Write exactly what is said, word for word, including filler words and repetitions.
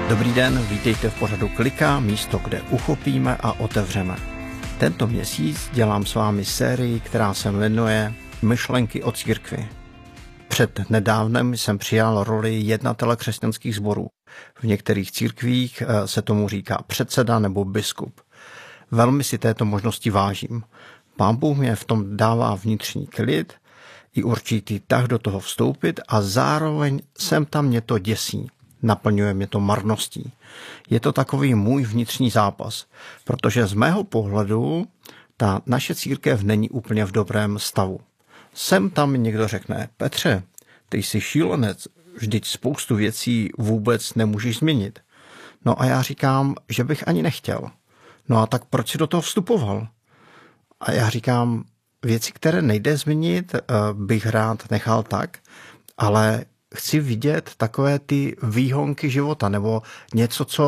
Dobrý den, vítejte v pořadu Klika, místo, kde uchopíme a otevřeme. Tento měsíc dělám s vámi sérii, která se jmenuje Myšlenky o církvi. Před nedávnem jsem přijal roli jednatele křesťanských sborů. V některých církvích se tomu říká předseda nebo biskup. Velmi si této možnosti vážím. Pán Bůh mě v tom dává vnitřní klid i určitý tah do toho vstoupit a zároveň sem tam mě to děsí. Naplňuje mě to marností. Je to takový můj vnitřní zápas, protože z mého pohledu ta naše církev není úplně v dobrém stavu. Sem tam někdo řekne: Petře, ty jsi šílenec, vždyť spoustu věcí vůbec nemůžeš změnit. No a já říkám, že bych ani nechtěl. No a tak proč si do toho vstupoval? A já říkám, věci, které nejde změnit, bych rád nechal tak, ale chci vidět takové ty výhonky života nebo něco, co